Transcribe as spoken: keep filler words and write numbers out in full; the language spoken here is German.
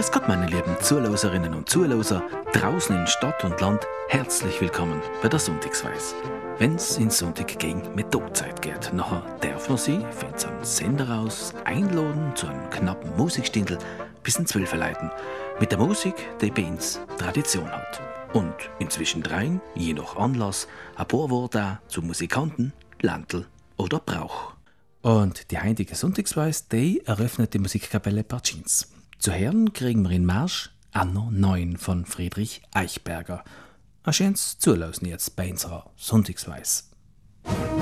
Grüß Gott, meine lieben Zuhörerinnen und Zuhörer, draußen in Stadt und Land, herzlich willkommen bei der Sonntagsweis. Wenn's in Sonntag gegen Methodzeit geht, nachher darf man sie, find's am Sender aus, einladen zu einem knappen Musikstindel bis in zwölf leiten. Mit der Musik, die bei uns Tradition hat. Und inzwischen drein, je nach Anlass, ein paar Worte zu Musikanten, Landl oder Brauch. Und die heutige Sonntagsweis, die eröffnet die Musikkapelle Partschins. Zu hören kriegen wir in Marsch Anno neun von Friedrich Eichberger. Ein schönes Zulassen jetzt bei unserer Sonntagsweis.